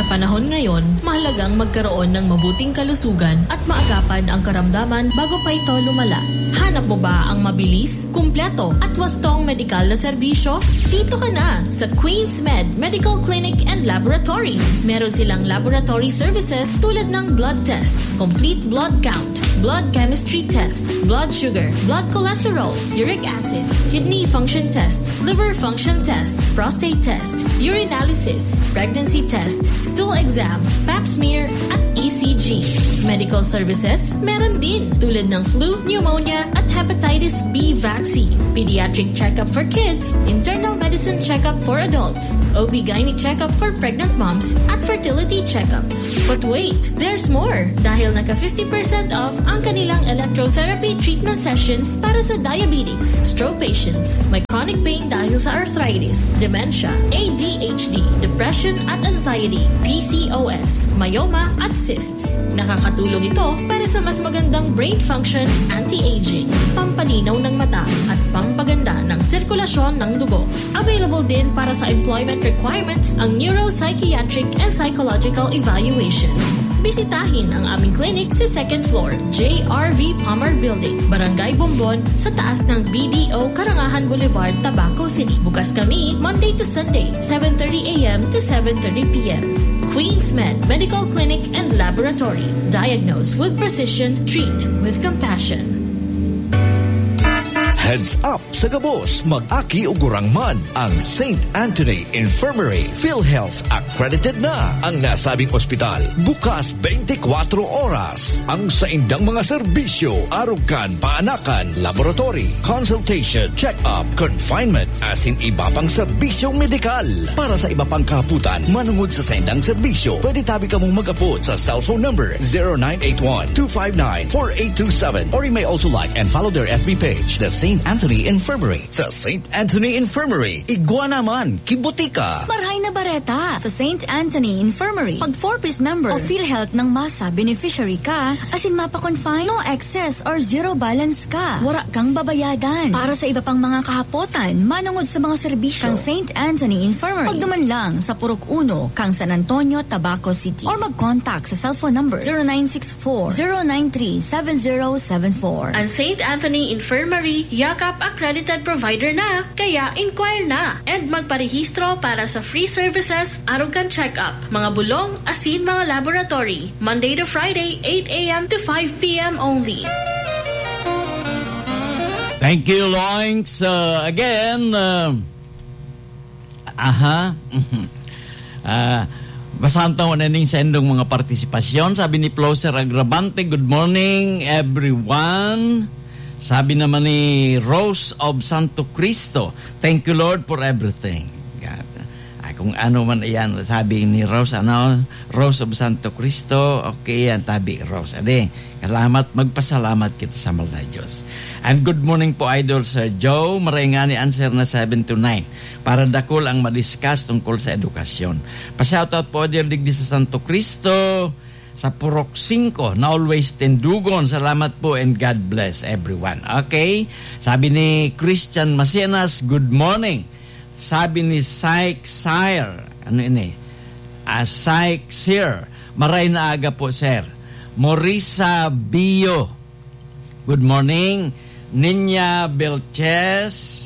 Sa panahon ngayon, mahalagang magkaroon ng mabuting kalusugan at maagapan ang karamdaman bago pa ito lumala. Hanap mo ba ang mabilis, kumpleto at wastong medikal na serbisyo? Dito ka na sa Queen's Med Medical Clinic and Laboratory. Meron silang laboratory services tulad ng blood test, complete blood count, blood chemistry test, blood sugar, blood cholesterol, uric acid, kidney function test, liver function test, prostate test, urinalysis, pregnancy test, stool exam, pap smear, at ECG. Medical services, meron din tulad ng flu, pneumonia, at hepatitis B vaccine, pediatric checkup for kids, internal medicine checkup for adults, OB-GYN checkup for pregnant moms, at fertility checkups. But wait, there's more! Dahil naka 50% off ang kanilang electrotherapy treatment sessions para sa diabetics, stroke patients, may chronic pain dahil sa arthritis, dementia, ADHD, depression at anxiety, PCOS, myoma at cysts. Nakakatulong ito para sa mas magandang brain function, anti-aging, pampalinaw ng mata at pampaganda ng sirkulasyon ng dugo. Available din para sa employment requirements ang neuropsychiatric and psychological evaluation. Bisitahin ang aming clinic sa 2nd floor, JRV Palmer Building, Barangay Bombon, sa taas ng BDO Karangahan Boulevard, Tabaco City. Bukas kami Monday to Sunday, 7:30 a.m. to 7:30 p.m. Queen's Med Medical Clinic and Laboratory. Diagnose with precision, treat with compassion. Heads up sa gabos, mag-aki o gurangman ang St. Anthony Infirmary. PhilHealth accredited na ang nasabing ospital. Bukas 24 oras. Ang saindang mga serbisyo, arugan, paanakan, laboratory, consultation, check-up, confinement, asin iba pang serbisyong medikal. Para sa iba pang kaputan, manungod sa saindang serbisyo, pwede tabi ka mong mag-apot sa cellphone number 0981-259-4827 or you may also like and follow their FB page, the St. Anthony Infirmary. Sa St. Anthony Infirmary, igwa naman, kibutika. Marhay na bareta sa St. Anthony Infirmary. Pag 4-piece member o PhilHealth ng masa beneficiary ka, asin mapa-confine, no excess or zero balance ka. Wara kang babayadan. Para sa iba pang mga kahapotan, manungod sa mga serbisyo kang St. Anthony Infirmary. Pagduman lang sa Purok 1, kang San Antonio, Tabaco City. Or mag-contact sa cellphone number 0964-093-7074. Ang St. Anthony Infirmary, yakap accredited provider na, kaya inquire na and magparehistro para sa free services, arugan check-up, mga bulong, asin mga laboratory, Monday to Friday, 8 a.m. to 5 p.m. only. Thank you, Loinks. Again, basahan taon na ning sendong mga partisipasyon. Sabi ni Ploser Agravante, good morning everyone. Sabi naman ni Rose of Santo Cristo, thank you Lord for everything. God. Kung ano man yan, sabi ni Rose, Rose of Santo Cristo, okay yan, tabi Rose. Ade, salamat, magpasalamat kita sa mahal na Diyos. And good morning po, Idol Sir Joe. Maray nga ni answer na 7 to 9 para dakol ang madiscuss tungkol sa edukasyon. Pa-shoutout po, dear digdi sa Santo Cristo, sa Purok 5 na always tendugon. Salamat po and God bless everyone. Okay? Sabi ni Christian Macenas, good morning. Sabi ni Syke Sire, ano ini? Syke Sir, maray na aga po sir. Morisa Bio, good morning. Ninya Belches,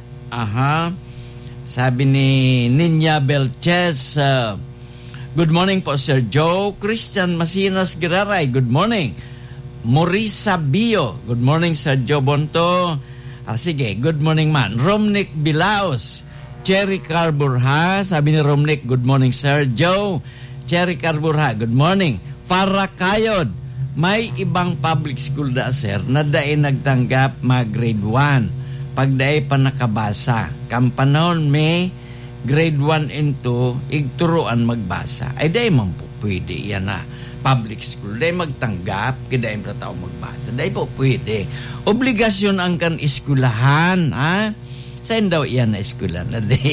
sabi ni Ninya Belches, good morning po Sir Joe. Christian Masinas Giraray, good morning. Morisa Bio, good morning Sir Joe Bonto. Sige, good morning man. Romnick Bilaos, Cherry Carburha, sabi ni Romnick, good morning Sir Joe. Cherry Carburha, good morning. Farakayod, may ibang public school da sir na daay nagtanggap grade 1 pag daay pa nakabasa. Kampanon may grade 1 and 2 igturuan magbasa. Ay daay man po pwede yan na public school. Daay magtanggap, kidaay mo tao magbasa. Daay po pwede. Obligasyon ang kan iskulahan, ha? Saan daw iyan na eskwelahan?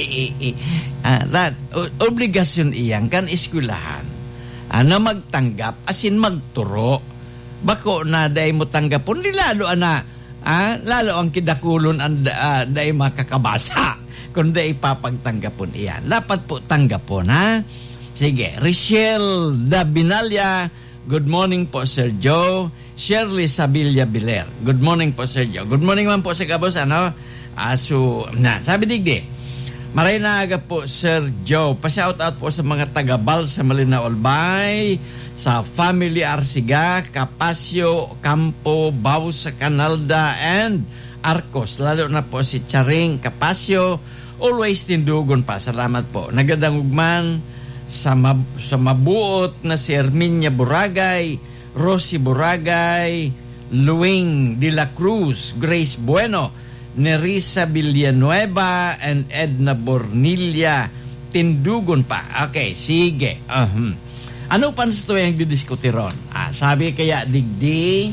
Obligasyon iyan kan iskulahan. Na magtanggap, asin magturo. Bako na daay mo tanggapon, di lalo lalo ang kidakulon daay makakabasa. Kung daay papagtanggapon iyan. Dapat po tanggapon, ha? Sige, Richelle Dabinalia, good morning po Sir Joe. Shirley Sabilla Biler, good morning po Sir Joe. Good morning man po sa kabos, ano? Sabi digdi, maray na aga po Sir Joe. Pa-shout out po sa mga taga-Bal sa Malina Olbay, sa Family Arsiga, Capasio, Campo, Bausa, Canalda, and Arcos. Lalo na po si Charing Capasio. Always tindugon pa. Salamat po. Nagadangugman sa mabuot na si Herminia Boragay, Rosie Boragay, Luing de la Cruz, Grace Bueno, Nerissa Villanueva, and Edna Bornilla. Tindugon pa. Okay, sige. Ano pa sa yung didiskuti ron? Sabi kaya digdi,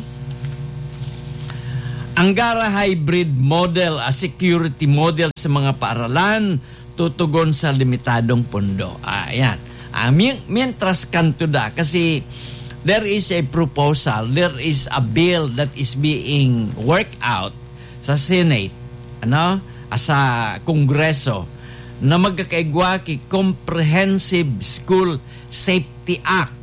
Angara hybrid model, security model sa mga paaralan, tutugon sa limitadong pondo. Ayan. Mientras kanto da, kasi there is a proposal, there is a bill that is being worked out sa Senate, sa Kongreso, na magkakaigwa ki Comprehensive School Safety Act,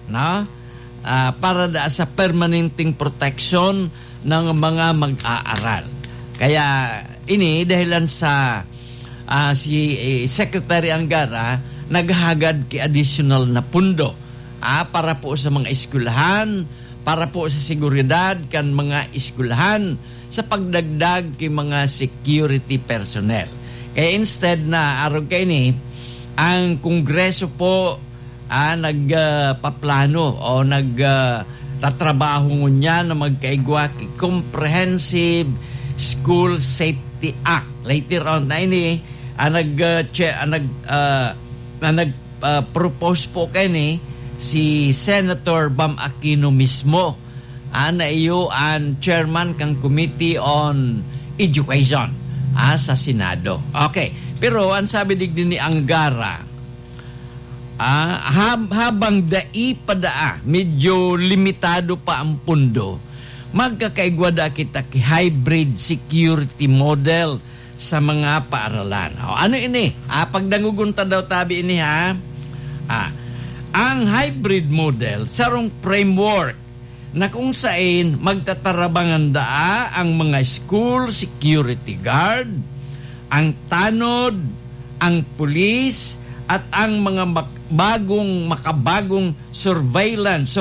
para da sa permanenteng protection ng mga mag-aaral. Kaya ini dahilan sa si Secretary Angara naghagad ki additional na pundo para po sa mga eskwelahan, para po sa seguridad kan mga eskwelahan, sa pagdagdag ki mga security personnel. Kaya instead na araw kayo ni, ang Kongreso po nagpaplano o tatrabaho niya na magkaigwa ki Comprehensive School Safety Act. Later on na ini, nag-propose po kayo ni si Senator Bam Aquino mismo, na iyo ang chairman kang Committee on Education sa Senado. Okay, pero ang sabi din ni Angara, habang medyo limitado pa ang pundo, magkakaigwada kita ki hybrid security model sa mga paaralan. Ano ini? Pagdangugunta daw tabi ini ang hybrid model sarong framework na kung saan magtatarabangan ang mga school security guard, ang tanod, ang pulis, at ang mga makabagong surveillance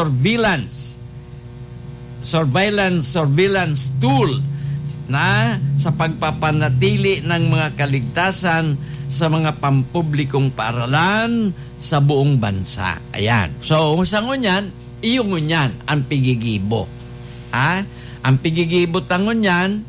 tool na sa pagpapanatili ng mga kaligtasan sa mga pampublikong paaralan sa buong bansa. Ayan. So, sa ngunyan, iyong ngunyan ang pigigibo. Ang pigigibo tangon yan,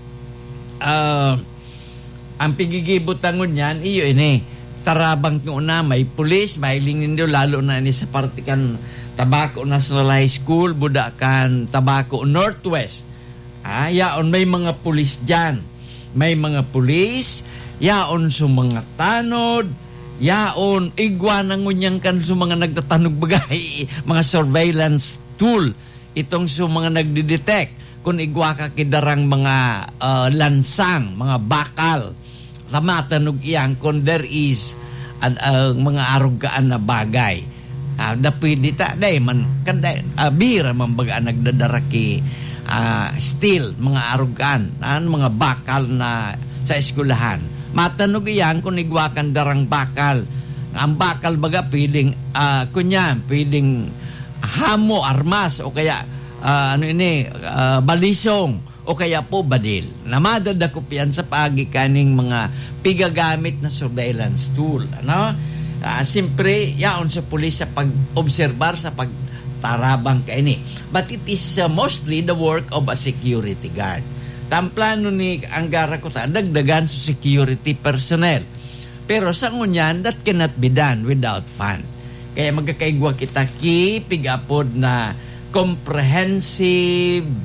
iyo ini, tarabang ko na may pulis, may lingin do, lalo na ni sa partikan Tabaco National High School, Budakan, Tabaco Northwest. Yaon may mga pulis dyan. May mga pulis, yaon sa mga tanod, yaon igwa ng ngunyang kan sa mga nagtatanog bagay, mga surveillance tool, itong sa mga nagdidetect kung igwa ka kidarang mga lansang, mga bakal, tamatanog iyang kung there is mga arugaan na bagay. Pwede ta, bira man baga nagdadaraki still, mga arugaan, mga bakal na sa eskwelahan. Matanog iyan kung igwakan darang bakal. Ang bakal baga pwedeng pwedeng hamo, armas, o kaya balisong, o kaya po badil. Namadadakupian sa pagikaning mga pigagamit na surveillance tool. Siyempre, yaon sa pulis sa pag-obserbar, sa pagtarabang kaini. But it is mostly the work of a security guard. Tamplano ni Angara ko dagdagan sa security personnel. Pero sa ngunyan, that cannot be done without fund. Kaya magkakaigwa kita pigapod na comprehensive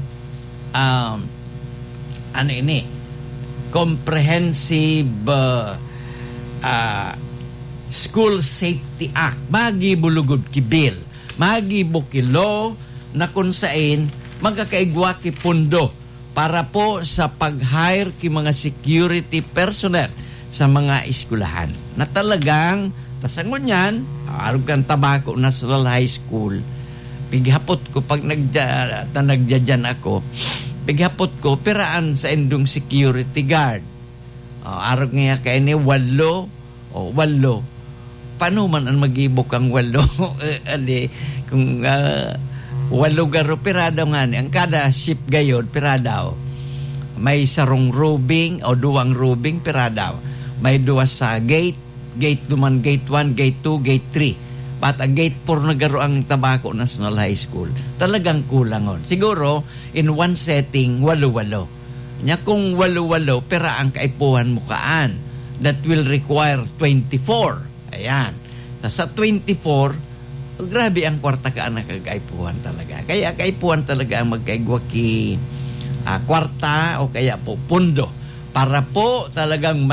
School Safety Act. Magi bulugod ki bill, magi bukilo na kung saan magkakaigwa ki pundo para po sa pag-hire ki mga security personnel sa mga eskwelahan na talagang Tas ang ngunyan, arog kang Tabaco National High School, pighapot ko pag nagdadyan ako, pighapot ko piraan sa endong security guard. Arog nga kaya ni 8. Paano man ang mag-ibok ang 8? Ali, kung 8 garo piradaw nga ni, ang kada ship gayod piradaw. May sarong rubing o 2 rubing piradaw. May 2 sa gate 2, gate 1, gate 2, gate 3. At ang gate 4 na garo ang Tabaco National High School. Talagang kulangon. Siguro, in one setting, 8. Nya kung 8, pera ang kaipuhan mo kaan. That will require 24. Ayan. Sa 24, grabe ang kwarta kaan na kagaipuhan talaga. Kaya kaipuhan talaga ang magkaigwaki kwarta o kaya po pundo. Para po talagang